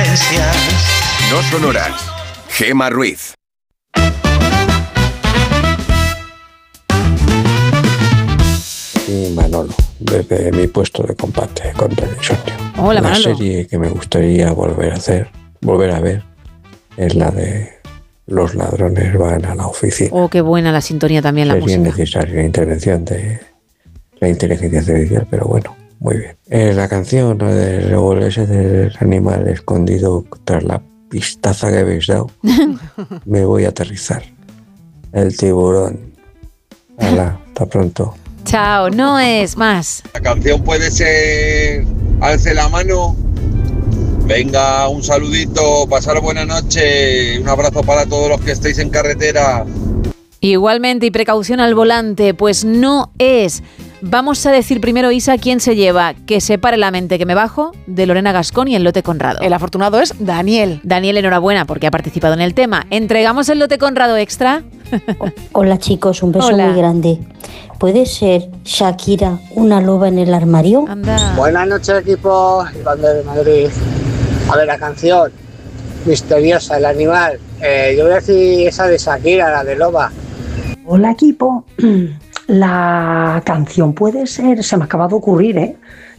No sonoras. Gemma Ruiz. Y Manolo, desde mi puesto de combate contra el insomnio. Hola, La Manolo. serie que me gustaría volver a ver, es la de Los ladrones van a la oficina. Oh, qué buena la sintonía también, la Sería música. necesaria la intervención de la inteligencia artificial, pero bueno, muy bien. La canción, ¿no?, de ese del animal escondido tras la pistaza que habéis dado, me voy a aterrizar. El tiburón. Hala, hasta pronto. Chao, no es más. La canción puede ser Alce la mano. Venga, un saludito, pasar buena noche, un abrazo para todos los que estéis en carretera. Igualmente, y precaución al volante, pues no es. Vamos a decir primero, Isa, quién se lleva Que se pare la mente que me bajo, de Lorena Gascón y el lote Conrado. El afortunado es Daniel. Daniel, enhorabuena porque ha participado en el tema. ¿Entregamos el lote Conrado extra? Hola chicos, un beso Hola. muy grande. ¿Puede ser Shakira una loba en el armario? Anda. Buenas noches, equipo Iván de Madrid. A ver, la canción misteriosa, el animal. Yo voy a decir esa de Shakira, la de loba. Hola equipo, la canción puede ser, se me acaba de ocurrir,